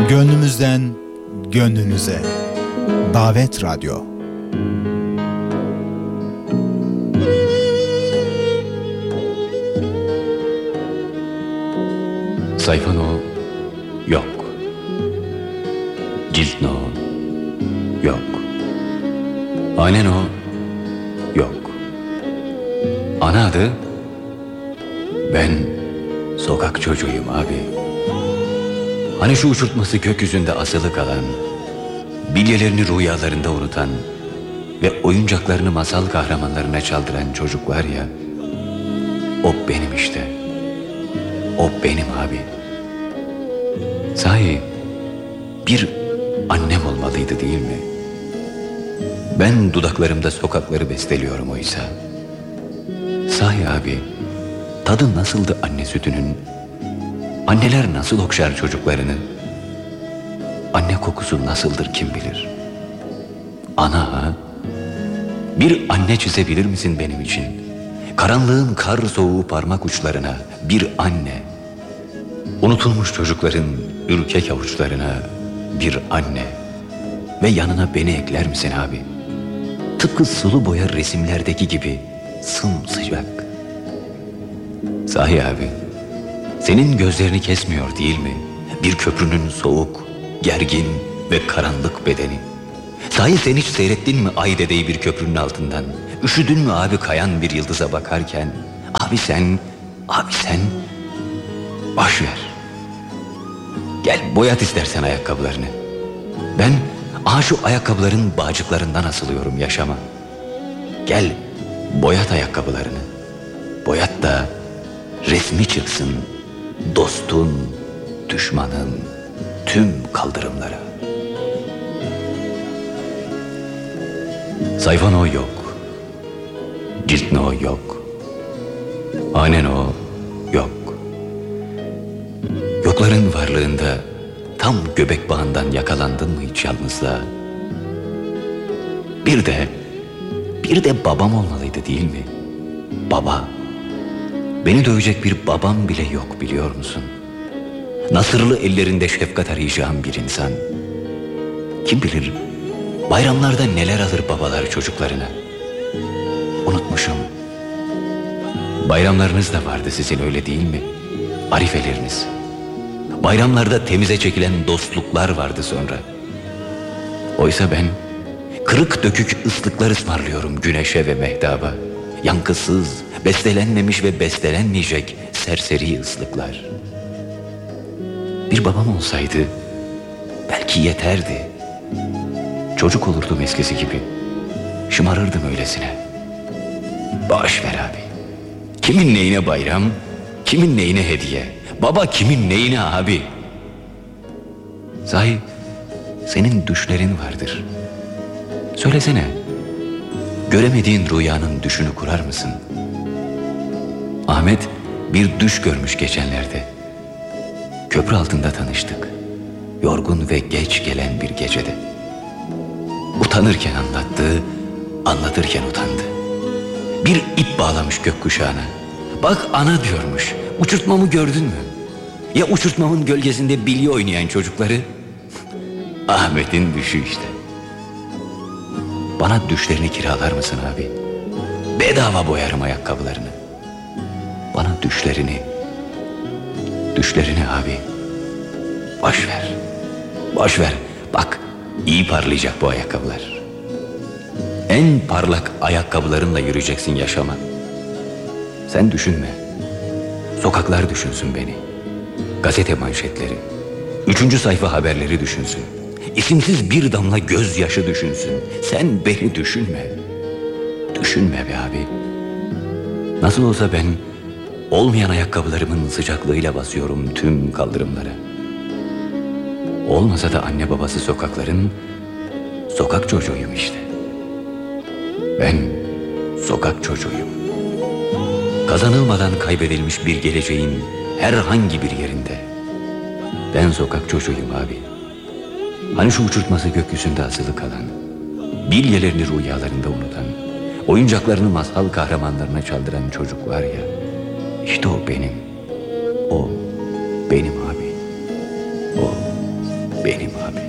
Gönlümüzden gönlünüze. Davet Radyo. Sayfa no yok. Cilt no yok. Hane no yok. Ana adı ben sokak çocuğuyum abi. Hani şu uçurtması gökyüzünde asılı kalan, bilyelerini rüyalarında unutan ve oyuncaklarını masal kahramanlarına çaldıran çocuk var ya, o benim işte. O benim abi. Sahi bir annem olmalıydı değil mi? Ben dudaklarımda sokakları besteliyorum oysa. Sahi abi, tadı nasıldı anne sütünün? Anneler nasıl okşar çocuklarını? Anne kokusu nasıldır kim bilir? Ana ha? Bir anne çizebilir misin benim için? Karanlığın kar soğuğu parmak uçlarına bir anne. Unutulmuş çocukların ürkek avuçlarına bir anne. Ve yanına beni ekler misin abi? Tıpkı sulu boya resimlerdeki gibi sımsıcak. Sahi abi, senin gözlerini kesmiyor değil mi? Bir köprünün soğuk, gergin ve karanlık bedeni. Sahi sen hiç seyrettin mi ay dedeyi bir köprünün altından? Üşüdün mü abi kayan bir yıldıza bakarken? Abi sen boş ver. Gel boyat istersen ayakkabılarını. Ben şu ayakkabıların bağcıklarından asılıyorum yaşama. Gel boyat ayakkabılarını. Boyat da resmi çıksın dostun, düşmanın tüm kaldırımlara. Sayfa no yok. Cilt no yok. Hane no yok. Yokların varlığında tam göbek bağından yakalandın mı hiç yalnızlığa? Bir de babam olmalıydı değil mi? Baba. Beni dövecek bir babam bile yok biliyor musun? Nasırlı ellerinde şefkat arayacağım bir insan. Kim bilir bayramlarda neler alır babalar çocuklarına. Unutmuşum. Bayramlarınız da vardı sizin öyle değil mi? Arifeleriniz. Bayramlarda temize çekilen dostluklar vardı sonra. Oysa ben kırık dökük ıslıklar ısmarlıyorum güneşe ve mehtaba. Yankısız, bestelenmemiş ve bestelenmeyecek serseri ıslıklar. Bir babam olsaydı belki yeterdi. Çocuk olurdum eskisi gibi. Şımarırdım öylesine. Boş ver abi. Kimin neyine bayram, kimin neyine hediye. Baba kimin neyine abi. Sahi senin düşlerin vardır. Söylesene. Göremediğin rüyanın düşünü kurar mısın? Ahmet bir düş görmüş geçenlerde. Köprü altında tanıştık. Yorgun ve geç gelen bir gecede. Utanırken anlattı, anlatırken utandı. Bir ip bağlamış gökkuşağına. Bak ana diyormuş, uçurtmamı gördün mü? Ya uçurtmamın gölgesinde bilye oynayan çocukları? Ahmet'in düşü işte. Bana düşlerini kiralar mısın abi? Bedava boyarım ayakkabılarını. Bana düşlerini abi. Boş ver. Boş ver. Bak iyi parlayacak bu ayakkabılar. En parlak ayakkabılarınla yürüyeceksin yaşama. Sen düşünme. Sokaklar düşünsün beni. Gazete manşetleri, 3. sayfa haberleri düşünsün. İsimsiz bir damla gözyaşı düşünsün. Sen beni düşünme. Düşünme be abi. Nasıl olsa ben olmayan ayakkabılarımın sıcaklığıyla basıyorum tüm kaldırımlara. Olmasa da anne babası sokakların sokak çocuğuyum işte. Ben sokak çocuğuyum. Kazanılmadan kaybedilmiş bir geleceğin herhangi bir yerinde. Ben sokak çocuğuyum abi. Hani şu uçurtması gökyüzünde asılı kalan, bilyelerini rüyalarında unutan, oyuncaklarını masal kahramanlarına çaldıran çocuk var ya, işte o benim. O benim abi. O benim abi.